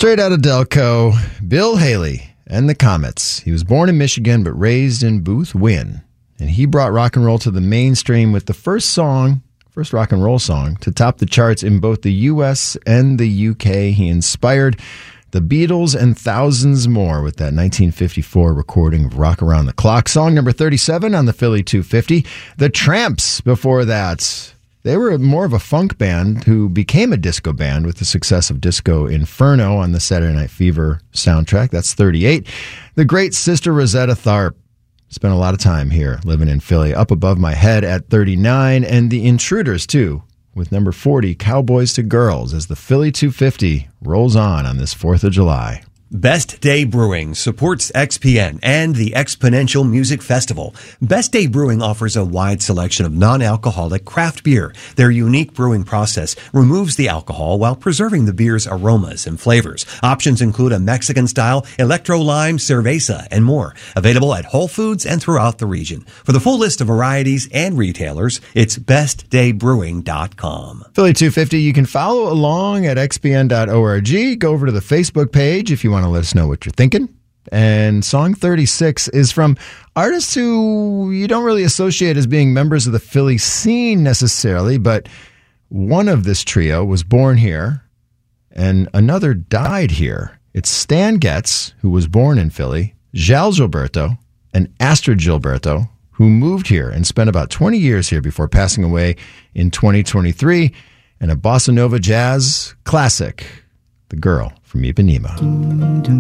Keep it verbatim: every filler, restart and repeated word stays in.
Straight out of Delco, Bill Haley and the Comets. He was born in Michigan but raised in Boothwyn. And he brought rock and roll to the mainstream with the first song, first rock and roll song, to top the charts in both the U S and the U K. He inspired the Beatles and thousands more with that nineteen fifty-four recording of Rock Around the Clock. Song number thirty-seven on the Philly two fifty. The Tramps before that. They were more of a funk band who became a disco band with the success of Disco Inferno on the Saturday Night Fever soundtrack. That's thirty-eight. The great Sister Rosetta Tharpe spent a lot of time here living in Philly. Up Above My Head at thirty-nine. And The Intruders, too, with number forty, Cowboys to Girls, as the Philly two fifty rolls on on this fourth of July. Best Day Brewing supports X P N and the Exponential Music Festival. Best Day Brewing offers a wide selection of non-alcoholic craft beer. Their unique brewing process removes the alcohol while preserving the beer's aromas and flavors. Options include a Mexican-style Electro Lime Cerveza and more. Available at Whole Foods and throughout the region. For the full list of varieties and retailers, it's best day brewing dot com. Philly two fifty, you can follow along at x p n dot org. Go over to the Facebook page if you want to let us know what you're thinking. And song thirty-six is from artists who you don't really associate as being members of the Philly scene necessarily, but one of this trio was born here and another died here. It's Stan Getz, who was born in Philly, Jal Gilberto, and Astrid Gilberto, who moved here and spent about twenty years here before passing away in twenty twenty-three, and a bossa nova jazz classic, The Girl from Ipanema.